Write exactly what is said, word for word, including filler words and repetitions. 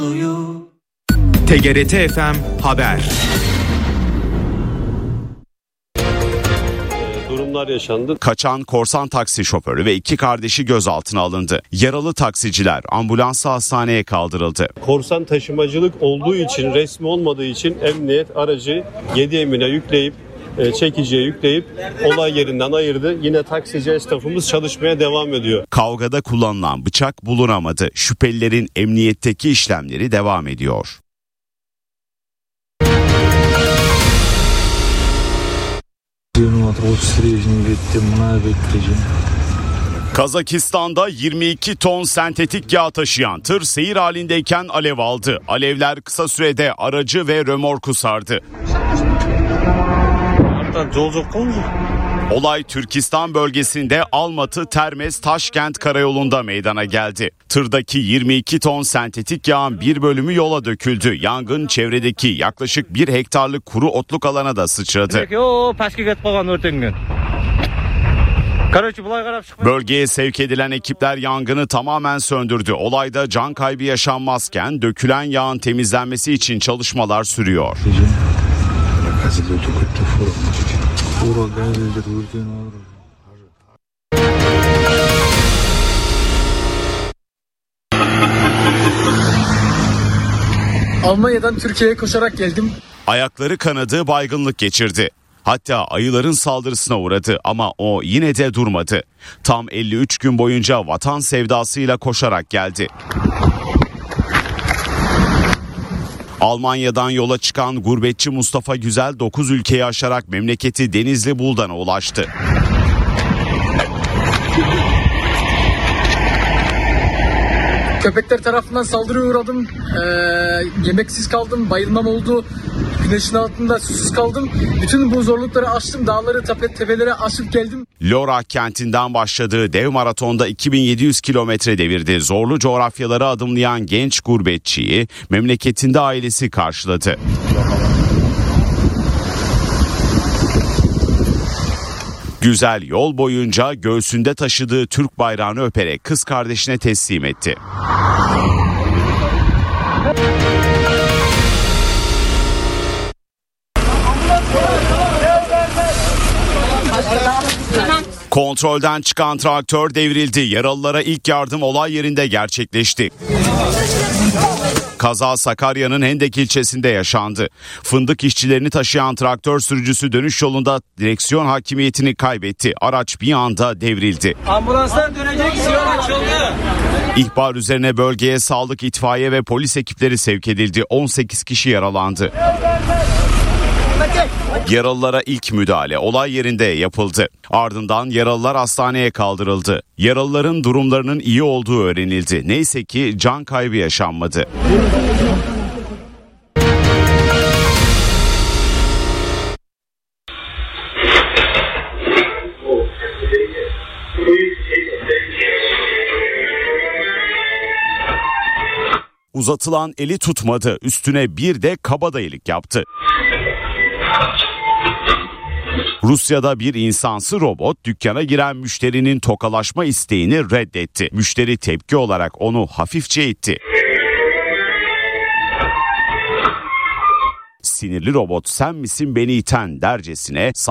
T G R T F M Haber. Durumlar yaşandı. Kaçan korsan taksi şoförü ve iki kardeşi gözaltına alındı. Yaralı taksiciler ambulansla hastaneye kaldırıldı. Korsan taşımacılık olduğu için, resmi olmadığı için emniyet aracı yedi emine yükleyip çekiciye yükleyip olay yerinden ayırdı. Yine taksici esnafımız çalışmaya devam ediyor. Kavgada kullanılan bıçak bulunamadı. Şüphelilerin emniyetteki işlemleri devam ediyor. Kazakistan'da yirmi iki ton sentetik yağ taşıyan tır seyir halindeyken alev aldı. Alevler kısa sürede aracı ve römorku sardı. Olay Türkistan bölgesinde Almatı-Termez-Taşkent karayolunda meydana geldi. Tırdaki yirmi iki ton sentetik yağın bir bölümü yola döküldü. Yangın çevredeki yaklaşık bir hektarlık kuru otluk alana da sıçradı. Bölgeye sevk edilen ekipler yangını tamamen söndürdü. Olayda can kaybı yaşanmazken dökülen yağın temizlenmesi için çalışmalar sürüyor. Almanya'dan Türkiye'ye koşarak geldim. Ayakları kanadı, baygınlık geçirdi. Hatta ayıların saldırısına uğradı ama o yine de durmadı. Tam elli üç gün boyunca vatan sevdasıyla koşarak geldi. Almanya'dan yola çıkan gurbetçi Mustafa Güzel dokuz ülkeyi aşarak memleketi Denizli Buldan'a ulaştı. Köpekler tarafından saldırıya uğradım. Ee, yemeksiz kaldım, bayılmam oldu. Güneşin altında susuz kaldım. Bütün bu zorlukları aştım. Dağları, tepe, tepelere aşıp geldim. Lorak kentinden başladığı dev maratonda iki bin yedi yüz kilometre devirdi. Zorlu coğrafyaları adımlayan genç gurbetçiyi memleketinde ailesi karşıladı. Güzel yol boyunca göğsünde taşıdığı Türk bayrağını öperek kız kardeşine teslim etti. Kontrolden çıkan traktör devrildi. Yaralılara ilk yardım olay yerinde gerçekleşti. Kaza Sakarya'nın Hendek ilçesinde yaşandı. Fındık işçilerini taşıyan traktör sürücüsü dönüş yolunda direksiyon hakimiyetini kaybetti. Araç bir anda devrildi. Ambulanslar dönecek, yol açıldı. İhbar üzerine bölgeye sağlık, itfaiye ve polis ekipleri sevk edildi. on sekiz kişi yaralandı. Yaralılara ilk müdahale olay yerinde yapıldı. Ardından yaralılar hastaneye kaldırıldı. Yaralıların durumlarının iyi olduğu öğrenildi. Neyse ki can kaybı yaşanmadı. Uzatılan eli tutmadı. Üstüne bir de kabadayılık yaptı. Rusya'da bir insansı robot dükkana giren müşterinin tokalaşma isteğini reddetti. Müşteri tepki olarak onu hafifçe itti. Sinirli robot sen misin beni iten dercesine